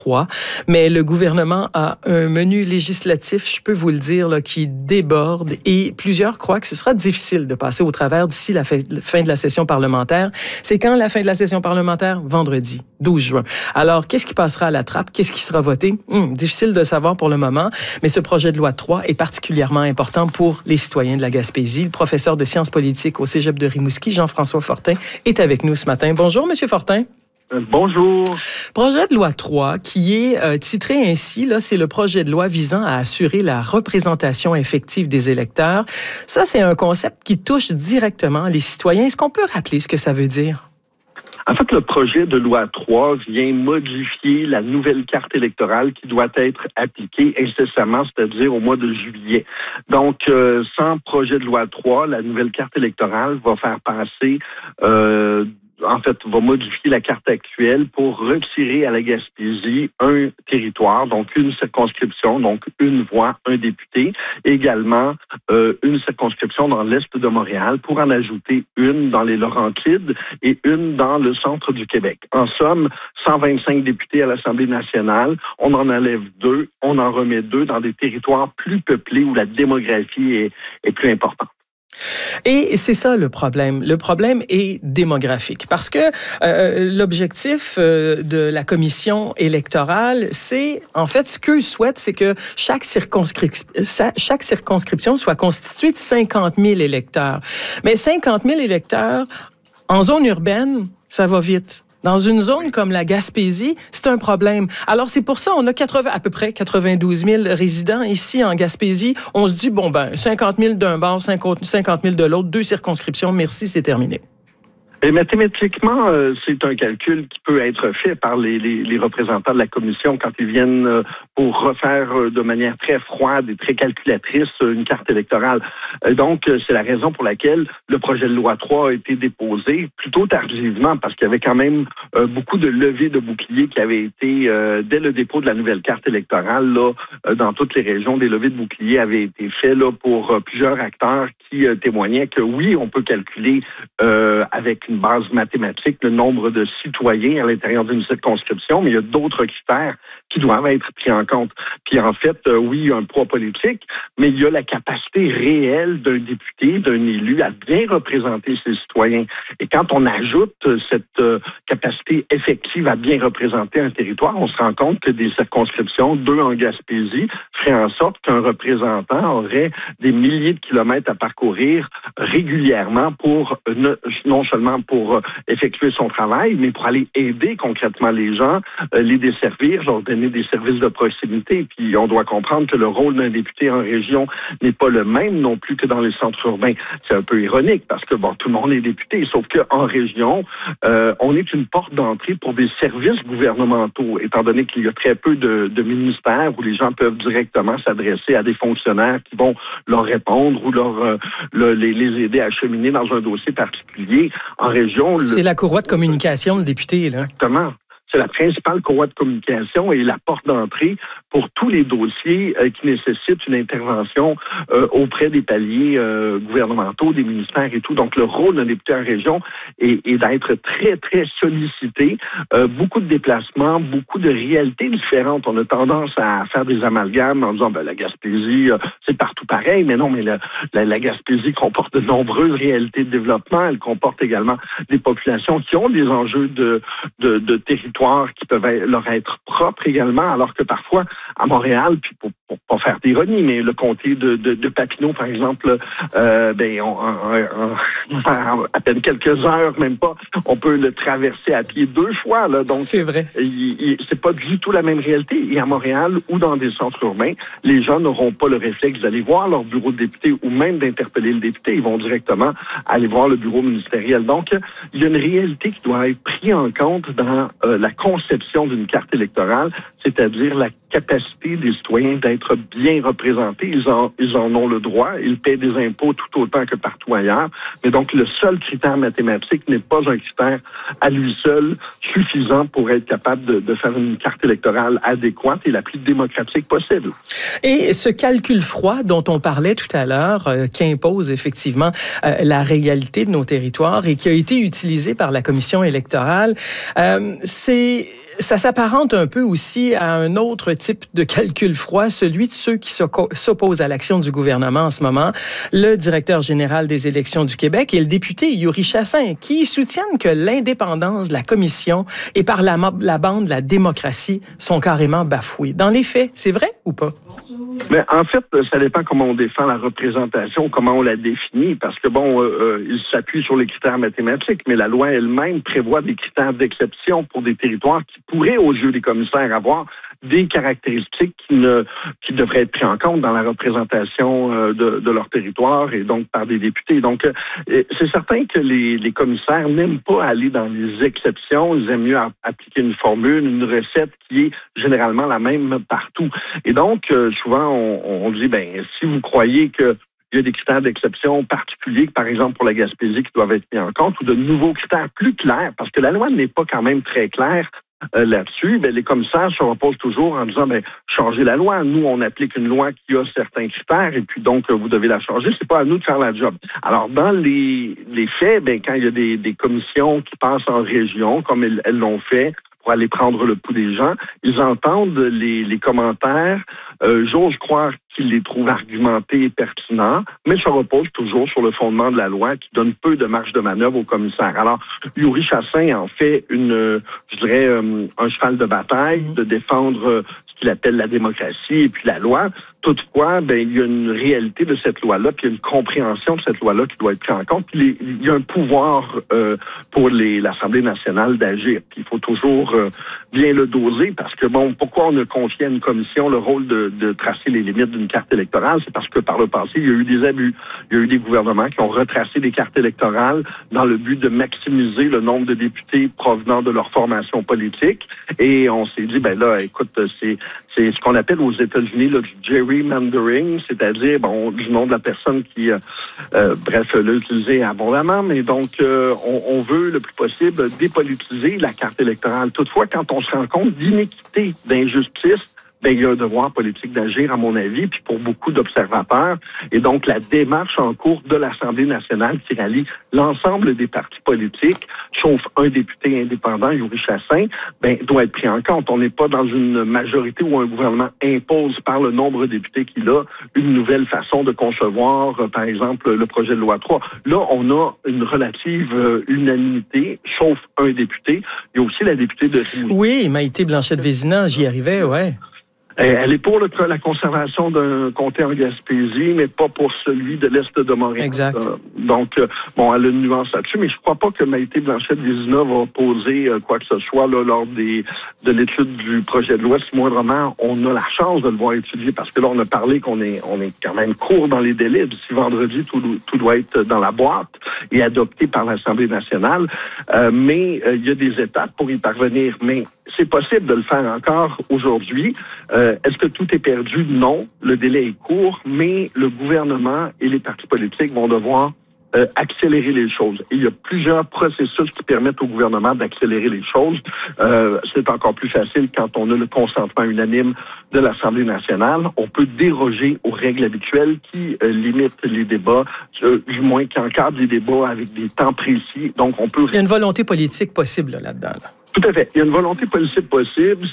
3. Mais le gouvernement a un menu législatif, je peux vous le dire, là, qui déborde et plusieurs croient que ce sera difficile de passer au travers d'ici la fin de la session parlementaire. C'est quand la fin de la session parlementaire? Vendredi, 12 juin. Alors, qu'est-ce qui passera à la trappe? Qu'est-ce qui sera voté? Difficile de savoir pour le moment, mais ce projet de loi 3 est particulièrement important pour les citoyens de la Gaspésie. Le professeur de sciences politiques au Cégep de Rimouski, Jean-François Fortin, est avec nous ce matin. Bonjour, Monsieur Fortin. Bonjour. Projet de loi 3 qui est titré ainsi, là, c'est le projet de loi visant à assurer la représentation effective des électeurs. Ça, c'est un concept qui touche directement les citoyens. Est-ce qu'on peut rappeler ce que ça veut dire? En fait, le projet de loi 3 vient modifier la nouvelle carte électorale qui doit être appliquée incessamment, c'est-à-dire au mois de juillet. Donc, sans projet de loi 3, la nouvelle carte électorale va faire passer va modifier la carte actuelle pour retirer à la Gaspésie un territoire, donc une circonscription, donc une voix, un député. Également, une circonscription dans l'est de Montréal pour en ajouter une dans les Laurentides et une dans le centre du Québec. En somme, 125 députés à l'Assemblée nationale. On en enlève 2, on en remet 2 dans des territoires plus peuplés où la démographie est plus importante. Et c'est ça le problème. Le problème est démographique parce que l'objectif de la commission électorale, c'est, en fait, ce qu'eux souhaitent, c'est que chaque circonscription soit constituée de 50 000 électeurs. Mais 50 000 électeurs en zone urbaine, ça va vite. Dans une zone comme la Gaspésie, c'est un problème. Alors, c'est pour ça qu'on a à peu près 92 000 résidents ici en Gaspésie. On se dit, 50 000 d'un bord, 50 000 de l'autre, 2 circonscriptions, merci, c'est terminé. Et mathématiquement, c'est un calcul qui peut être fait par les représentants de la commission quand ils viennent pour refaire de manière très froide et très calculatrice une carte électorale. Donc, c'est la raison pour laquelle le projet de loi 3 a été déposé plutôt tardivement parce qu'il y avait quand même beaucoup de levées de boucliers qui avaient été, dès le dépôt de la nouvelle carte électorale, là, dans toutes les régions, des levées de boucliers avaient été faites là, pour plusieurs acteurs qui témoignaient que oui, on peut calculer avec une base mathématique le nombre de citoyens à l'intérieur d'une circonscription, mais il y a d'autres critères qui doivent être pris en compte. Puis en fait, oui, il y a un poids politique, mais il y a la capacité réelle d'un député, d'un élu à bien représenter ses citoyens. Et quand on ajoute cette capacité effective à bien représenter un territoire, on se rend compte que des circonscriptions, 2 en Gaspésie, feraient en sorte qu'un représentant aurait des milliers de kilomètres à parcourir régulièrement pour non seulement pour effectuer son travail, mais pour aller aider concrètement les gens, les desservir, leur donner des services de proximité. Puis on doit comprendre que le rôle d'un député en région n'est pas le même non plus que dans les centres urbains. C'est un peu ironique parce que tout le monde est député, sauf qu'en région, on est une porte d'entrée pour des services gouvernementaux, étant donné qu'il y a très peu de ministères où les gens peuvent directement s'adresser à des fonctionnaires qui vont leur répondre ou les aider à cheminer dans un dossier particulier. En région... C'est la courroie de communication, le député, là. Exactement. C'est la principale courroie de communication et la porte d'entrée pour tous les dossiers qui nécessitent une intervention auprès des paliers gouvernementaux, des ministères et tout. Donc, le rôle d'un député en région est d'être très, très sollicité. Beaucoup de déplacements, beaucoup de réalités différentes. On a tendance à faire des amalgames en disant la Gaspésie, c'est partout pareil. Mais non, mais la Gaspésie comporte de nombreuses réalités de développement. Elle comporte également des populations qui ont des enjeux de territoire qui peuvent leur être propres également, alors que parfois, à Montréal, puis pour pas faire d'ironie, mais le comté de Papineau, par exemple, à peine quelques heures, même pas, on peut le traverser à pied 2 fois. Là, donc, c'est vrai. C'est pas du tout la même réalité. Et à Montréal ou dans des centres urbains, les gens n'auront pas le réflexe d'aller voir leur bureau de député ou même d'interpeller le député. Ils vont directement aller voir le bureau ministériel. Donc, il y a une réalité qui doit être prise en compte dans la conception d'une carte électorale, c'est-à-dire la capacité des citoyens d'être bien représentés. Ils en ont le droit. Ils paient des impôts tout autant que partout ailleurs. Mais donc, le seul critère mathématique n'est pas un critère à lui seul suffisant pour être capable de faire une carte électorale adéquate et la plus démocratique possible. Et ce calcul froid dont on parlait tout à l'heure, qui impose effectivement la réalité de nos territoires et qui a été utilisé par la commission électorale, c'est ça s'apparente un peu aussi à un autre type de calcul froid, celui de ceux qui s'opposent à l'action du gouvernement en ce moment, le directeur général des élections du Québec et le député Yuri Chassin, qui soutiennent que l'indépendance de la commission et par la bande de la démocratie sont carrément bafouées. Dans les faits, c'est vrai ou pas? Mais en fait, ça dépend comment on défend la représentation, comment on la définit, parce que il s'appuie sur les critères mathématiques, mais la loi elle-même prévoit des critères d'exception pour des territoires qui pourraient, aux yeux des commissaires, avoir des caractéristiques qui devraient être pris en compte dans la représentation de leur territoire et donc par des députés. Donc, c'est certain que les commissaires n'aiment pas aller dans les exceptions. Ils aiment mieux appliquer une formule, une recette qui est généralement la même partout. Et donc, souvent, on dit, si vous croyez que il y a des critères d'exception particuliers, par exemple pour la Gaspésie, qui doivent être mis en compte, ou de nouveaux critères plus clairs, parce que la loi n'est pas quand même très claire là-dessus, les commissaires se reposent toujours en disant, changez la loi. Nous, on applique une loi qui a certains critères, et puis donc, vous devez la changer. C'est pas à nous de faire la job. Alors, dans les faits, quand il y a des commissions qui passent en région, comme elles l'ont fait, pour aller prendre le pouls des gens, ils entendent les commentaires. J'ose croire qu'ils les trouvent argumentés et pertinents, mais se reposent toujours sur le fondement de la loi qui donne peu de marge de manœuvre aux commissaires. Alors, Yuri Chassin en fait un cheval de bataille de défendre ce qu'il appelle la démocratie et puis la loi. Toutefois, il y a une réalité de cette loi-là, puis il y a une compréhension de cette loi-là qui doit être prise en compte. Puis il y a un pouvoir pour l'Assemblée nationale d'agir. Puis il faut toujours bien le doser, parce que pourquoi on a confié à une commission le rôle de tracer les limites d'une carte électorale? C'est parce que par le passé, il y a eu des abus. Il y a eu des gouvernements qui ont retracé des cartes électorales dans le but de maximiser le nombre de députés provenant de leur formation politique. Et on s'est dit, écoute, c'est ce qu'on appelle aux États-Unis du gerrymandering, c'est-à-dire, du nom de la personne qui, l'a utilisé abondamment, mais donc, on veut le plus possible dépolitiser la carte électorale. Toutefois, quand on se rend compte d'inéquité, d'injustice, il y a un devoir politique d'agir, à mon avis, puis pour beaucoup d'observateurs. Et donc, la démarche en cours de l'Assemblée nationale qui rallie l'ensemble des partis politiques, sauf un député indépendant, Yuri Chassin, doit être pris en compte. On n'est pas dans une majorité où un gouvernement impose par le nombre de députés qu'il a une nouvelle façon de concevoir, par exemple, le projet de loi 3. Là, on a une relative unanimité, sauf un député. Il y a aussi la députée de Rimouski. Oui, Maïté Blanchette-Vézina, j'y arrivais, ouais. Elle est pour la conservation d'un comté en Gaspésie, mais pas pour celui de l'Est de Montréal. Exact. Donc, elle a une nuance là-dessus, mais je crois pas que Maïté Blanchette-Vézina va poser quoi que ce soit lors de l'étude du projet de loi, si moindrement on a la chance de le voir étudier, parce que là, on a parlé qu'on est quand même court dans les délais. D'ici vendredi, tout doit être dans la boîte et adopté par l'Assemblée nationale. Mais il y a des étapes pour y parvenir. Mais c'est possible de le faire encore aujourd'hui. Est-ce que tout est perdu? Non. Le délai est court, mais le gouvernement et les partis politiques vont devoir accélérer les choses. Et il y a plusieurs processus qui permettent au gouvernement d'accélérer les choses. C'est encore plus facile quand on a le consentement unanime de l'Assemblée nationale. On peut déroger aux règles habituelles qui limitent les débats, du moins qui encadrent les débats avec des temps précis. Donc, on peut... Il y a une volonté politique possible là-dedans. Tout à fait. Il y a une volonté politique possible.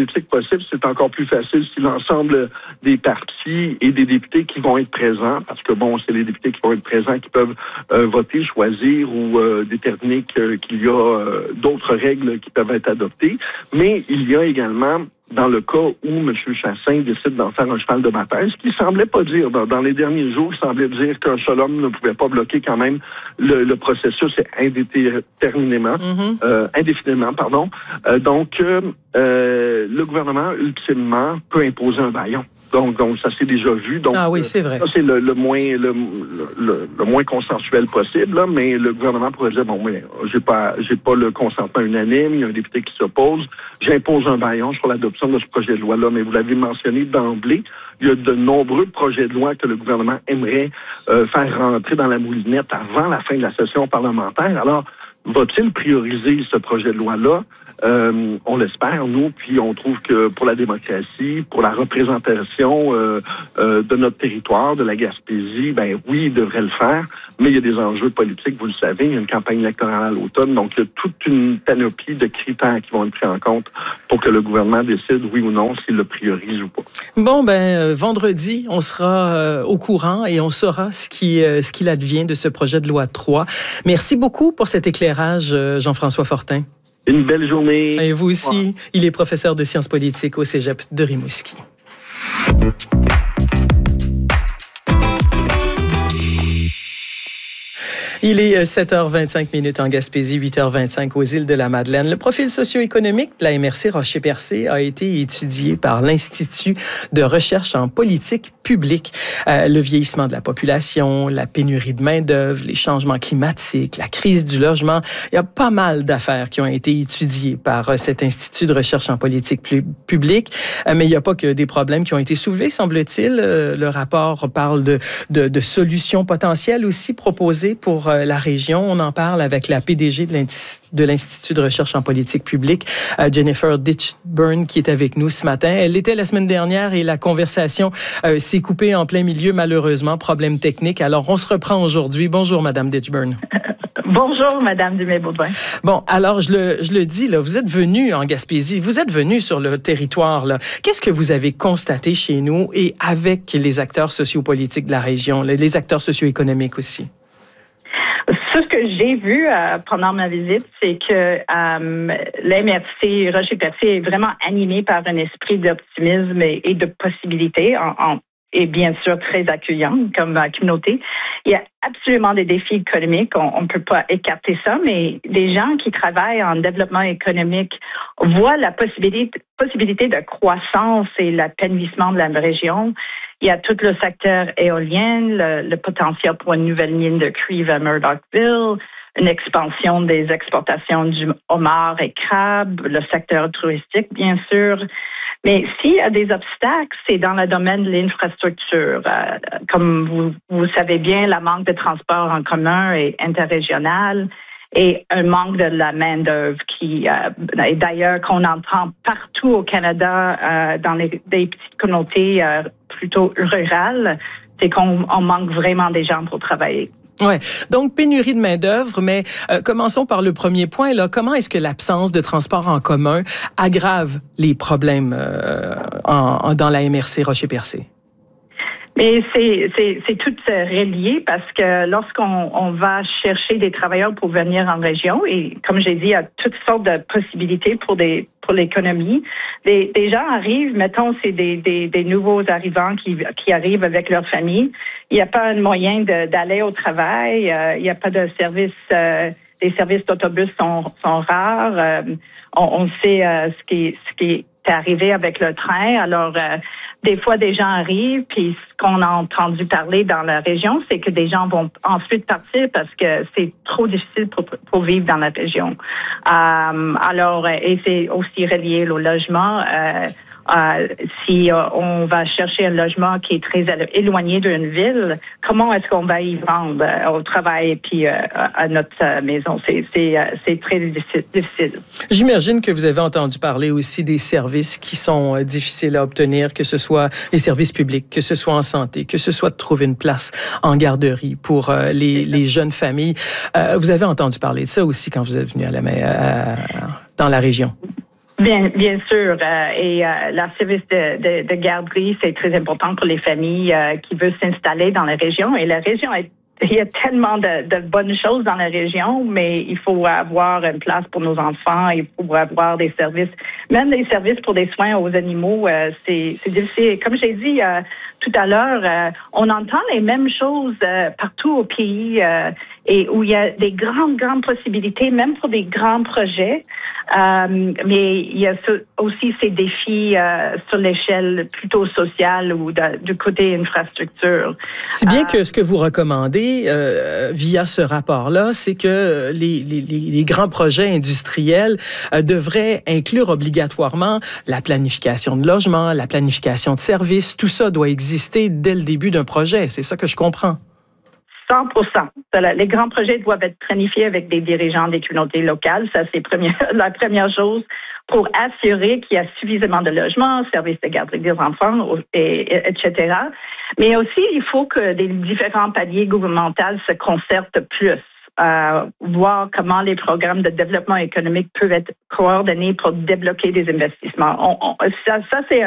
C'est encore plus facile si l'ensemble des partis et des députés qui vont être présents, parce que c'est les députés qui vont être présents qui peuvent voter, choisir ou déterminer qu'il y a d'autres règles qui peuvent être adoptées. Mais il y a également, dans le cas où M. Chassin décide d'en faire un cheval de bataille, ce qui semblait pas dire, dans les derniers jours, il semblait dire qu'un seul homme ne pouvait pas bloquer quand même le processus indéfiniment. Donc, le gouvernement, ultimement, peut imposer un bâillon. Donc ça s'est déjà vu. Donc, oui, c'est vrai. Ça, c'est le moins consensuel possible, là, mais le gouvernement pourrait dire, j'ai pas le consentement unanime, il y a un député qui s'oppose, j'impose un bâillon sur l'adoption de ce projet de loi-là. Mais vous l'avez mentionné d'emblée, il y a de nombreux projets de loi que le gouvernement aimerait faire rentrer dans la moulinette avant la fin de la session parlementaire. Alors, va-t-il prioriser ce projet de loi-là? On l'espère, nous, puis on trouve que pour la démocratie, pour la représentation de notre territoire, de la Gaspésie, oui, il devrait le faire, mais il y a des enjeux politiques, vous le savez, il y a une campagne électorale à l'automne, donc il y a toute une panoplie de critères qui vont être pris en compte pour que le gouvernement décide, oui ou non, s'il le priorise ou pas. Bon, vendredi, on sera au courant et on saura ce qu'il advient de ce projet de loi 3. Merci beaucoup pour cet éclairage, Jean-François Fortin. Une belle journée. Et vous aussi. Il est professeur de sciences politiques au Cégep de Rimouski. Il est 7h25 en Gaspésie, 8h25 aux îles de la Madeleine. Le profil socio-économique de la MRC Rocher-Percé a été étudié par l'Institut de recherche en politique publique. Le vieillissement de la population, la pénurie de main-d'œuvre, les changements climatiques, la crise du logement. Il y a pas mal d'affaires qui ont été étudiées par cet Institut de recherche en politique publique. Mais il n'y a pas que des problèmes qui ont été soulevés, semble-t-il. Le rapport parle de solutions potentielles aussi proposées pour la région. On en parle avec la PDG de l'Institut de recherche en politique publique, Jennifer Ditchburn, qui est avec nous ce matin. Elle était la semaine dernière et la conversation s'est coupée en plein milieu, malheureusement. Problème technique. Alors, on se reprend aujourd'hui. Bonjour, Madame Ditchburn. Bonjour, Madame Dumais-Baudouin. Bon, alors, je le dis, là, vous êtes venue en Gaspésie, vous êtes venue sur le territoire, là. Qu'est-ce que vous avez constaté chez nous et avec les acteurs sociopolitiques de la région, les acteurs socio-économiques aussi? Ce que j'ai vu pendant ma visite, c'est que l'MRC Rocher-Percé est vraiment animé par un esprit d'optimisme et de possibilités, et bien sûr très accueillant comme communauté. Il y a absolument des défis économiques, on ne peut pas écarter ça, mais des gens qui travaillent en développement économique voient la possibilité de croissance et l'épanouissement de la région. Il y a tout le secteur éolien, le potentiel pour une nouvelle mine de cuivre à Murdochville, une expansion des exportations du homard et crabe, le secteur touristique, bien sûr. Mais s'il y a des obstacles, c'est dans le domaine de l'infrastructure. Comme vous savez bien, la manque de transport en commun et interrégional et un manque de la main-d'œuvre et d'ailleurs qu'on entend partout au Canada dans des petites communautés plutôt rurales, c'est qu'on manque vraiment des gens pour travailler. Ouais. Donc, pénurie de main-d'œuvre, mais commençons par le premier point. Là. Comment est-ce que l'absence de transport en commun aggrave les problèmes dans la MRC Rocher-Percé? Mais c'est tout relié parce que lorsqu'on va chercher des travailleurs pour venir en région, et comme j'ai dit, il y a toutes sortes de possibilités pour l'économie. Des gens arrivent, mettons, c'est des nouveaux arrivants qui arrivent avec leur famille. Il n'y a pas de moyen d'aller au travail. Il n'y a pas de service. Les services d'autobus sont rares. On sait ce qui est arrivé avec le train. Alors, des fois, des gens arrivent, puis ce qu'on a entendu parler dans la région, c'est que des gens vont ensuite partir parce que c'est trop difficile pour vivre dans la région. Alors, et c'est aussi relié au logement. Si on va chercher un logement qui est très éloigné d'une ville, comment est-ce qu'on va y vendre au travail et puis à notre maison? C'est très difficile. J'imagine que vous avez entendu parler aussi des services qui sont difficiles à obtenir, que ce soit les services publics, que ce soit en santé, que ce soit de trouver une place en garderie pour les jeunes familles. Vous avez entendu parler de ça aussi quand vous êtes venu dans la région? Bien sûr. Et le service de garderie, c'est très important pour les familles qui veulent s'installer dans la région. Et la région il y a tellement de bonnes choses dans la région, mais il faut avoir une place pour nos enfants, il faut avoir des services, même des services pour des soins aux animaux, c'est difficile. Comme j'ai dit tout à l'heure, on entend les mêmes choses partout au pays et où il y a des grandes possibilités, même pour des grands projets, mais il y a aussi ces défis sur l'échelle plutôt sociale ou du côté infrastructure. Si bien que ce que vous recommandez via ce rapport-là, c'est que les grands projets industriels devraient inclure obligatoirement la planification de logement, la planification de services. Tout ça doit exister dès le début d'un projet. C'est ça que je comprends. 100%. Les grands projets doivent être planifiés avec des dirigeants des communautés locales. Ça, c'est la première chose pour assurer qu'il y a suffisamment de logements, services de garderie des enfants, etc. Mais aussi, il faut que les différents paliers gouvernementaux se concertent plus. Voir comment les programmes de développement économique peuvent être coordonnés pour débloquer des investissements. Ça c'est